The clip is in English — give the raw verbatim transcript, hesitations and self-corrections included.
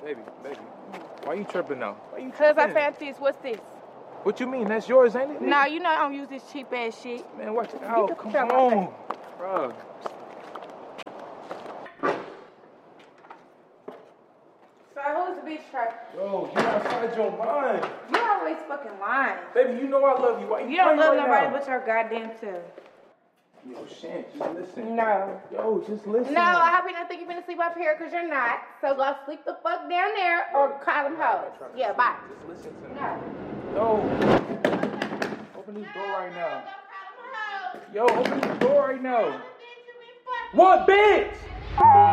baby, baby. Why you tripping now? Why you Cause tripping? I found this. What's this? What you mean? That's yours, ain't it? No, you know I don't use this cheap ass shit. Man, watch it out. the Come fuck out my on. Bro. So who's the bitch trying? Yo, you outside your mind. You always fucking lying. Baby, you know I love you. Why you You don't love right nobody now? but your goddamn self. Yo, Shank, just listen. No. Yo, just listen. No, I hope you don't think you're gonna sleep up here because you're not. So go sleep the fuck down there or call them hoes. Yeah, bye. Just listen to me. No. Yo, open this door right now. Yo, open this door right now. What, bitch?